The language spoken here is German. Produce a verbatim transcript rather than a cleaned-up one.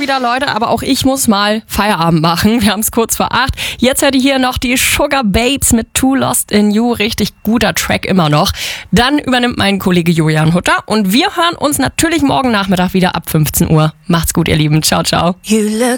wieder, Leute, aber auch ich muss mal Feierabend machen. Wir haben es kurz vor acht. Jetzt hört ihr hier noch die Sugar Babes mit Too Lost in You. Richtig guter Track immer noch. Dann übernimmt mein Kollege Julian Hutter und wir hören uns natürlich morgen Nachmittag wieder ab fünfzehn Uhr. Macht's gut, ihr Lieben. Ciao, ciao.